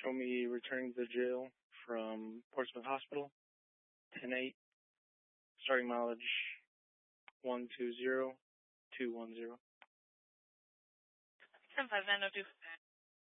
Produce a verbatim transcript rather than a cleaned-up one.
Show me returning to the jail from Portsmouth Hospital, ten eight, starting mileage one two zero two one zero. ten five nine oh two.